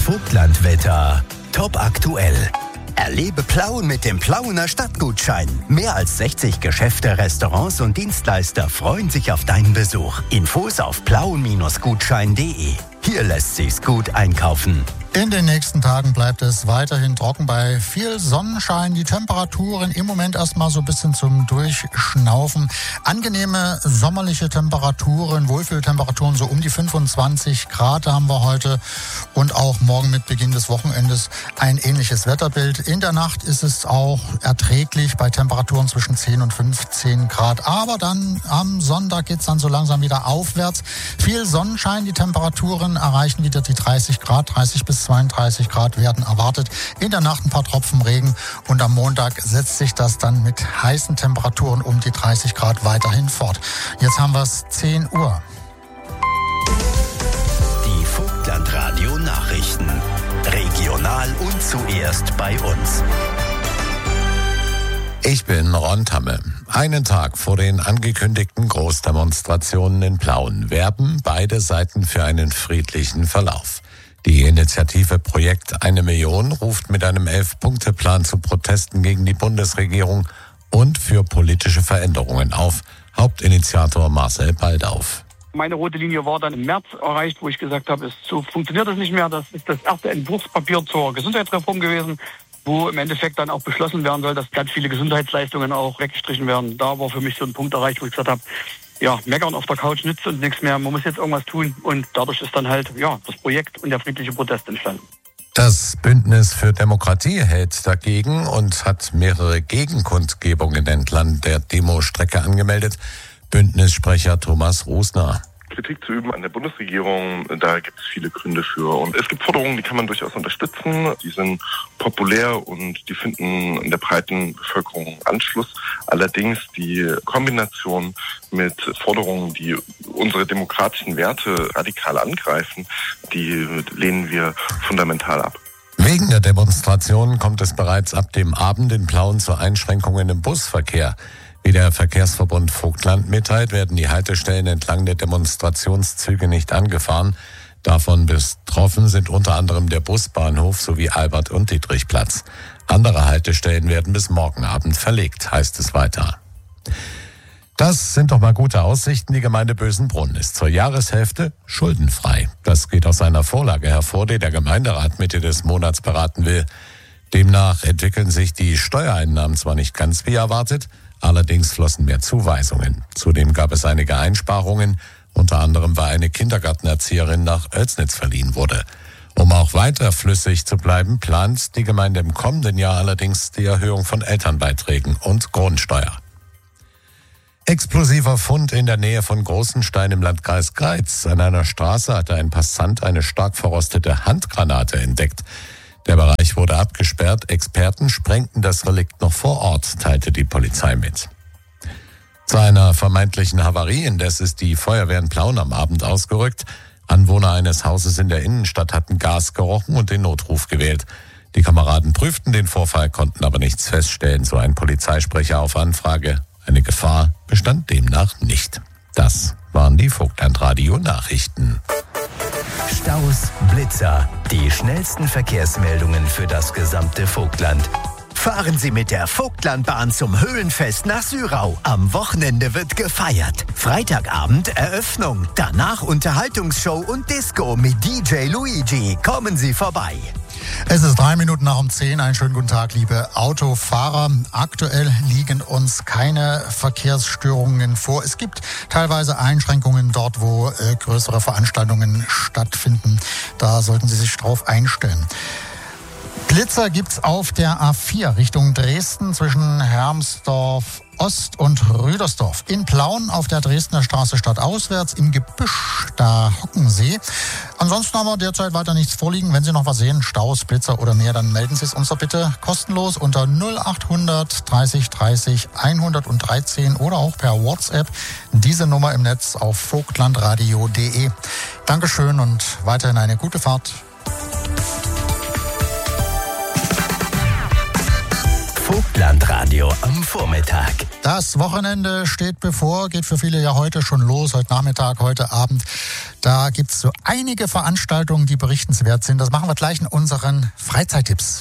Vogtlandwetter. Top aktuell. Erlebe Plauen mit dem Plauener Stadtgutschein. Mehr als 60 Geschäfte, Restaurants und Dienstleister freuen sich auf deinen Besuch. Infos auf plauen-gutschein.de. Hier lässt sich's gut einkaufen. In den nächsten Tagen bleibt es weiterhin trocken bei viel Sonnenschein. Die Temperaturen im Moment erstmal so ein bisschen zum Durchschnaufen. Angenehme sommerliche Temperaturen, Wohlfühltemperaturen so um die 25 Grad haben wir heute. Und auch morgen mit Beginn des Wochenendes ein ähnliches Wetterbild. In der Nacht ist es auch erträglich bei Temperaturen zwischen 10 und 15 Grad. Aber dann am Sonntag geht's dann so langsam wieder aufwärts. Viel Sonnenschein, die Temperaturen erreichen wieder die 30 Grad, 30 bis 32 Grad werden erwartet. In der Nacht ein paar Tropfen Regen und am Montag setzt sich das dann mit heißen Temperaturen um die 30 Grad weiterhin fort. Jetzt haben wir es 10 Uhr. Die Vogtlandradio Nachrichten. Regional und zuerst bei uns. Ich bin Ron Tamme. Einen Tag vor den angekündigten Großdemonstrationen in Plauen werben beide Seiten für einen friedlichen Verlauf. Die Initiative Projekt 1 Million ruft mit einem 11-Punkte-Plan zu Protesten gegen die Bundesregierung und für politische Veränderungen auf. Hauptinitiator Marcel Baldauf. Meine rote Linie war dann im März erreicht, wo ich gesagt habe, so funktioniert das nicht mehr. Das ist das erste Entwurfspapier zur Gesundheitsreform gewesen, wo im Endeffekt dann auch beschlossen werden soll, dass ganz viele Gesundheitsleistungen auch weggestrichen werden. Da war für mich so ein Punkt erreicht, wo ich gesagt habe, ja, meckern auf der Couch nützt und nichts mehr. Man muss jetzt irgendwas tun. Und dadurch ist dann halt, ja, das Projekt und der friedliche Protest entstanden. Das Bündnis für Demokratie hält dagegen und hat mehrere Gegenkundgebungen entlang der Demostrecke angemeldet. Bündnissprecher Thomas Rosner. Kritik zu üben an der Bundesregierung, da gibt es viele Gründe für. Und es gibt Forderungen, die kann man durchaus unterstützen. Die sind populär und die finden in der breiten Bevölkerung Anschluss. Allerdings die Kombination mit Forderungen, die unsere demokratischen Werte radikal angreifen, die lehnen wir fundamental ab. Wegen der Demonstration kommt es bereits ab dem Abend in Plauen zu Einschränkungen im Busverkehr. Wie der Verkehrsverbund Vogtland mitteilt, werden die Haltestellen entlang der Demonstrationszüge nicht angefahren. Davon betroffen sind unter anderem der Busbahnhof sowie Albert- und Dietrichplatz. Andere Haltestellen werden bis morgen Abend verlegt, heißt es weiter. Das sind doch mal gute Aussichten. Die Gemeinde Bösenbrunn ist zur Jahreshälfte schuldenfrei. Das geht aus einer Vorlage hervor, die der Gemeinderat Mitte des Monats beraten will. Demnach entwickeln sich die Steuereinnahmen zwar nicht ganz wie erwartet, allerdings flossen mehr Zuweisungen. Zudem gab es einige Einsparungen, unter anderem weil eine Kindergartenerzieherin nach Oelsnitz verliehen wurde. Um auch weiter flüssig zu bleiben, plant die Gemeinde im kommenden Jahr allerdings die Erhöhung von Elternbeiträgen und Grundsteuer. Explosiver Fund in der Nähe von Großenstein im Landkreis Greiz. An einer Straße hatte ein Passant eine stark verrostete Handgranate entdeckt. Der Bereich wurde abgesperrt. Experten sprengten das Relikt noch vor Ort, teilte die Polizei mit. Zu einer vermeintlichen Havarie indes ist die Feuerwehr in Plauen am Abend ausgerückt. Anwohner eines Hauses in der Innenstadt hatten Gas gerochen und den Notruf gewählt. Die Kameraden prüften den Vorfall, konnten aber nichts feststellen, so ein Polizeisprecher auf Anfrage. Eine Gefahr bestand demnach nicht. Das waren die Vogtlandradio Nachrichten. Staus, Blitzer, die schnellsten Verkehrsmeldungen für das gesamte Vogtland. Fahren Sie mit der Vogtlandbahn zum Höhlenfest nach Syrau. Am Wochenende wird gefeiert. Freitagabend Eröffnung. Danach Unterhaltungsshow und Disco mit DJ Luigi. Kommen Sie vorbei. Es ist 3 Minuten nach um 10. Einen schönen guten Tag, liebe Autofahrer. Aktuell liegen uns keine Verkehrsstörungen vor. Es gibt teilweise Einschränkungen dort, wo größere Veranstaltungen stattfinden. Da sollten Sie sich drauf einstellen. Blitzer gibt's auf der A4 Richtung Dresden zwischen Hermsdorf Ost und Rüdersdorf. In Plauen auf der Dresdner Straße stadtauswärts im Gebüsch, da hocken Sie. Ansonsten haben wir derzeit weiter nichts vorliegen. Wenn Sie noch was sehen, Staus, Blitzer oder mehr, dann melden Sie es uns doch bitte kostenlos unter 0800 30 30 113 oder auch per WhatsApp. Diese Nummer im Netz auf vogtlandradio.de. Dankeschön und weiterhin eine gute Fahrt. Vogtlandradio am Vormittag. Das Wochenende steht bevor, geht für viele ja heute schon los, heute Nachmittag, heute Abend. Da gibt es so einige Veranstaltungen, die berichtenswert sind. Das machen wir gleich in unseren Freizeittipps.